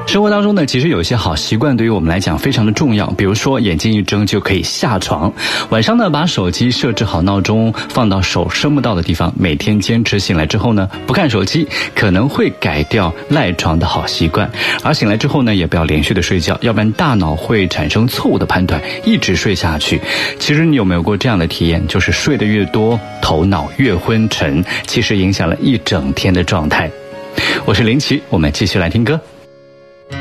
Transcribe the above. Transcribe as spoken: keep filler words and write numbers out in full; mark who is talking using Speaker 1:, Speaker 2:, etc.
Speaker 1: 生活当中呢，其实有一些好习惯对于我们来讲非常的重要，比如说眼睛一睁就可以下床，晚上呢把手机设置好闹钟，放到手伸不到的地方，每天坚持醒来之后呢不看手机，可能会改掉赖床的好习惯。而醒来之后呢，也不要连续的睡觉，要不然大脑会产生错误的判断，一直睡下去。其实你有没有过这样的体验，就是睡得越多，头脑越昏沉，其实影响了一整天的状态。我是林奇，我们继续来听歌。